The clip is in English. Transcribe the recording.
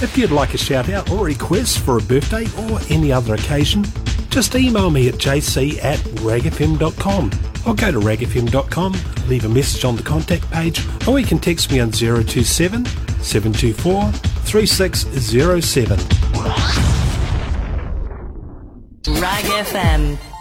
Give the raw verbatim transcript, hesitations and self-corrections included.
If you'd like a shout out or request for a birthday or any other occasion, just email me at j c at rag f m dot com or go to rag f m dot com, leave a message on the contact page, or you can text me on zero two seven, seven two four, three six zero seven. Rag F M.